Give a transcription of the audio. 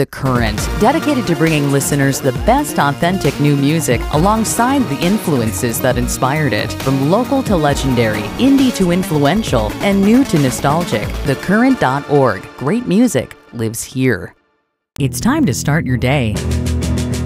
The Current, dedicated to bringing listeners the best authentic new music alongside the influences that inspired it. From local to legendary, indie to influential, and new to nostalgic, thecurrent.org. Great music lives here. It's time to start your day.